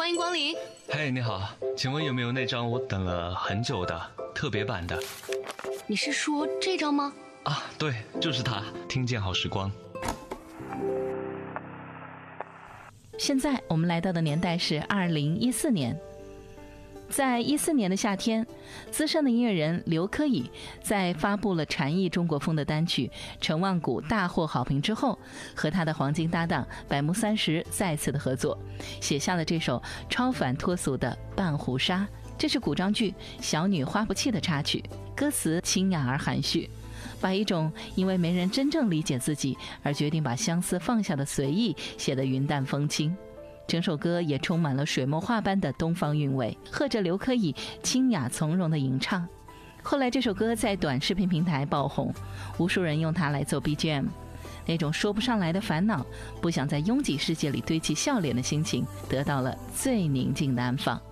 欢迎光临。 嘿，你好，请问有没有那张我等了很久的特别版的？ 你是说这张吗？ 啊，对，就是它，听见好时光。 现在我们来到的年代是2014年。在14年的夏天，资深的音乐人刘科以在发布了禅意中国风的单曲《陈万古》大获好评之后，和他的黄金搭档百慕30再次的合作，写下了这首超凡脱俗的《半壶纱》。这是古装剧《小女花不弃》的插曲，歌词清雅而含蓄，把一种因为没人真正理解自己而决定把相思放下的随意写得云淡风轻。整首歌也充满了水墨画般的东方韵味，和着刘科以清雅从容的吟唱。后来这首歌在短视频平台爆红，无数人用它来做 BGM， 那种说不上来的烦恼，不想在拥挤世界里堆砌笑脸的心情，得到了最宁静的安放。